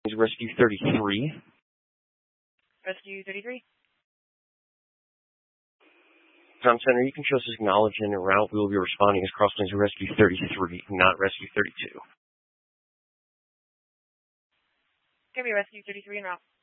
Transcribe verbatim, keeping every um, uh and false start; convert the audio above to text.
Rescue thirty-three. Rescue thirty-three. Tom Center, you can show us acknowledge en route. We will be responding as Crossplanes Rescue thirty-three, not Rescue thirty-two. Give me Rescue thirty-three en route.